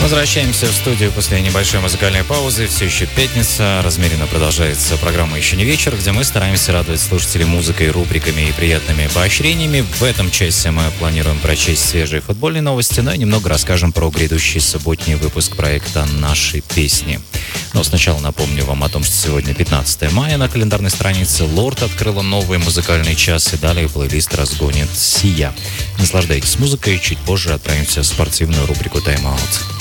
Возвращаемся в студию после небольшой музыкальной паузы. Все еще пятница. Размеренно продолжается программа «Еще не вечер», где мы стараемся радовать слушателей музыкой, рубриками и приятными поощрениями. В этом часе мы планируем прочесть свежие футбольные новости, но и немного расскажем про грядущий субботний выпуск проекта «Наши песни». Но сначала напомню вам о том, что сегодня 15 мая. На календарной странице Лорд открыла новый музыкальный час, и далее плейлист разгонит Сия. Наслаждайтесь музыкой, и чуть позже отправимся в спортивную рубрику «Тайм-аут».